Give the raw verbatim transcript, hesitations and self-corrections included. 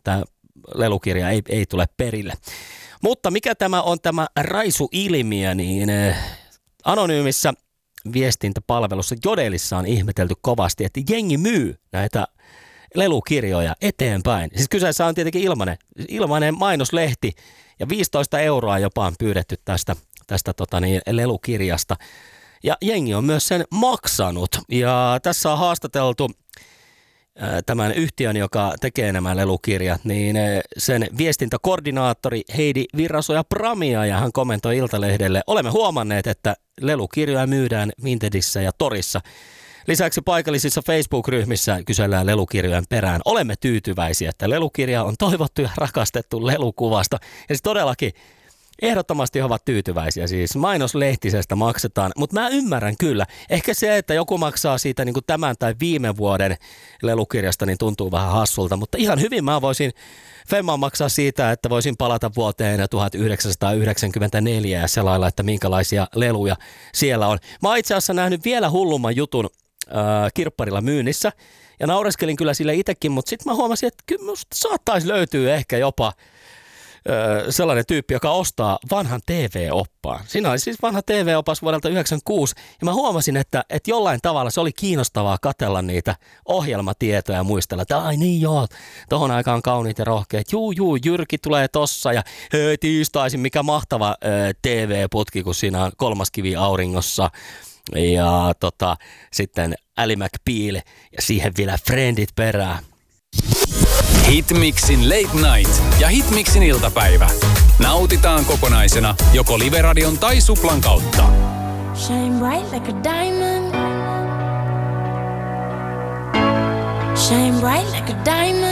tämä lelukirja ei, ei tule perille. Mutta mikä tämä on tämä Raisu-ilmiö, niin anonyymissä viestintäpalvelussa Jodelissa on ihmetelty kovasti, että jengi myy näitä lelukirjoja eteenpäin. Siis kyseessä on tietenkin ilmainen, ilmainen mainoslehti ja viisitoista euroa jopa on pyydetty tästä, tästä tota niin, lelukirjasta. Ja jengi on myös sen maksanut. Ja tässä on haastateltu tämän yhtiön, joka tekee nämä lelukirjat, niin sen viestintäkoordinaattori Heidi Virrasoja-Pramia, ja hän kommentoi Iltalehdelle: olemme huomanneet, että lelukirjoja myydään Vintedissä ja Torissa. Lisäksi paikallisissa Facebook-ryhmissä kysellään lelukirjojen perään. Olemme tyytyväisiä, että lelukirja on toivottu ja rakastettu lelukuvasta. Ja siis todellakin ehdottomasti he ovat tyytyväisiä. Siis mainoslehtisestä maksetaan, mutta mä ymmärrän kyllä. Ehkä se, että joku maksaa siitä niin kuin tämän tai viime vuoden lelukirjasta, niin tuntuu vähän hassulta. Mutta ihan hyvin mä voisin Femman maksaa siitä, että voisin palata vuoteen tuhatyhdeksänsataayhdeksänkymmentäneljä ja selailla, että minkälaisia leluja siellä on. Mä oon itse asiassa nähnyt vielä hullumman jutun äh, kirpparilla myynnissä ja naureskelin kyllä sille itsekin, mutta sitten mä huomasin, että kyllä musta saattaisi löytyä ehkä jopa sellainen tyyppi, joka ostaa vanhan T V-oppaan. Siinä oli siis vanha T V-opas vuodelta yhdeksänkymmentäkuusi, ja mä huomasin, että, että jollain tavalla se oli kiinnostavaa katsella niitä ohjelmatietoja ja muistella, että ai niin joo, tohon aikaan kauniit ja rohkeat, juu juu, Jyrki tulee tossa, ja hei, tiistaisin, mikä mahtava ö, T V-putki, kun siinä on Kolmas kivi auringossa, ja tota, sitten Ally McBeal, ja siihen vielä Friendit perään. Hitmixin Late Night ja Hitmixin iltapäivä. Nautitaan kokonaisena joko Live-radion tai Suplan kautta. Shine bright like a diamond. Shine bright like a diamond.